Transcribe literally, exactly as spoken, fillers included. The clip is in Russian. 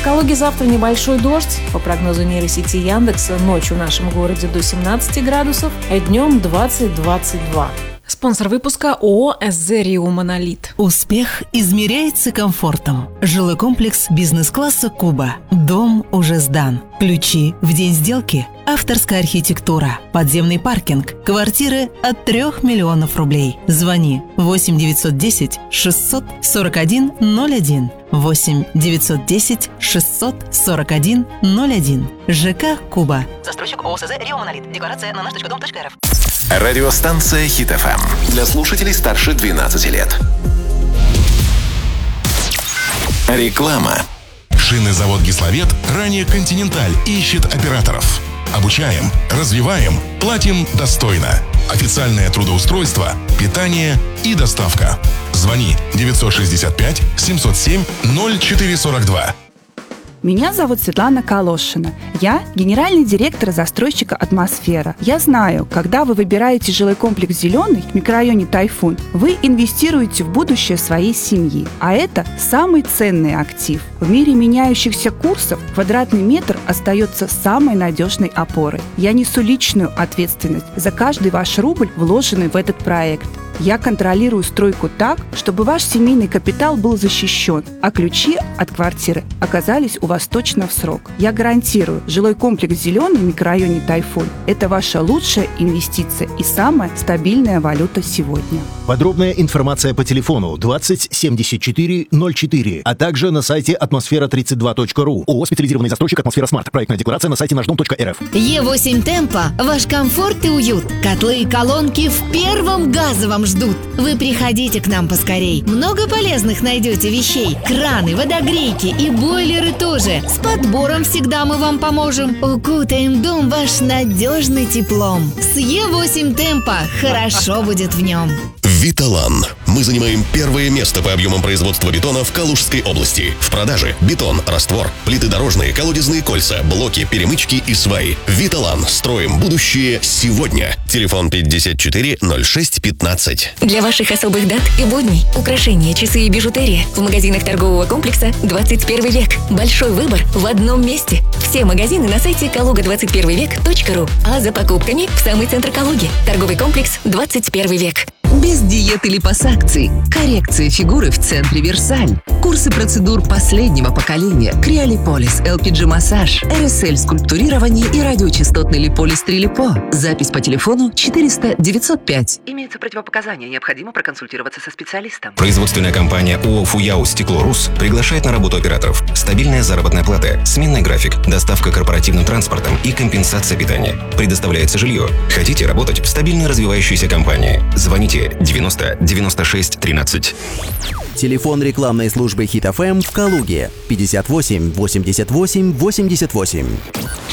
В Калуге завтра небольшой дождь. По прогнозу нейросети Яндекса, ночью в нашем городе до семнадцати градусов, а днем двадцать-двадцать два. Спонсор выпуска ООО СЗ «Рио Монолит». Успех измеряется комфортом. Жилой комплекс бизнес-класса «Куба». Дом уже сдан. Ключи в день сделки. Авторская архитектура. Подземный паркинг. Квартиры от трех миллионов рублей. Звони восемь девятьсот десять шестьсот сорок один ноль один. восемь девятьсот десять шестьсот сорок один ноль один. ЖК «Куба». Застройщик ООО СЗ «Рио Монолит». Декорация на наш точка дом точка эр эф. Радиостанция Хит эф эм для слушателей старше двенадцати лет. Реклама. Шинный завод «Гисловет», ранее «Континенталь», ищет операторов. Обучаем, развиваем, платим достойно. Официальное трудоустройство, питание и доставка. Звони девятьсот шестьдесят пять семьсот семь ноль четыре сорок два. Меня зовут Светлана Калошина. Я генеральный директор застройщика «Атмосфера». Я знаю, когда вы выбираете жилой комплекс «Зеленый» в микрорайоне «Тайфун», вы инвестируете в будущее своей семьи. А это самый ценный актив. В мире меняющихся курсов квадратный метр остается самой надежной опорой. Я несу личную ответственность за каждый ваш рубль, вложенный в этот проект. Я контролирую стройку так, чтобы ваш семейный капитал был защищен, а ключи от квартиры оказались у вас точно в срок. Я гарантирую, жилой комплекс «Зеленый» в микрорайоне «Тайфун» – это ваша лучшая инвестиция и самая стабильная валюта сегодня. Подробная информация по телефону двадцать семьдесят четыре ноль четыре, а также на сайте атмосфера тридцать два точка ру. ООО «Специализированный застройщик «Атмосфера Смарт». Проектная декларация на сайте наш дом точка эр эф. Е восемь Темпо. Ваш комфорт и уют. Котлы и колонки в первом газовом ждут. Вы приходите к нам поскорей. Много полезных найдете вещей. Краны, водогрейки и бойлеры тоже. С подбором всегда мы вам поможем. Укутаем дом ваш надежным теплом. С Е восемь Темпо хорошо будет в нем. Виталан. Мы занимаем первое место по объемам производства бетона в Калужской области. В продаже бетон, раствор, плиты дорожные, колодезные кольца, блоки, перемычки и сваи. Виталан. Строим будущее сегодня. Телефон пятьдесят четыре ноль шесть пятнадцать. Для ваших особых дат и будней украшения, часы и бижутерия в магазинах торгового комплекса «двадцать первый век». Большой выбор в одном месте. Все магазины на сайте калуга двадцать первый век точка ру. А за покупками в самый центр Калуги. Торговый комплекс «двадцать первый век». Без диет или пассакций. Коррекция фигуры в центре «Версаль». Курсы процедур последнего поколения. Криолиполис, эл пи джи-массаж, эр эс эль-скульптурирование и радиочастотный липолис Трилипо. Запись по телефону четыреста девятьсот пять. Имеются противопоказания. Необходимо проконсультироваться со специалистом. Производственная компания ООО «Фуяу Стекло-Рус» приглашает на работу операторов. Стабильная заработная плата, сменный график, доставка корпоративным транспортом и компенсация питания. Предоставляется жилье. Хотите работать в стабильной развивающейся компании? Звоните девяносто девяносто шесть тринадцать. Телефон рекламной службы Хит эф эм в Калуге пятьдесят восемь восемьдесят восемь восемьдесят восемь.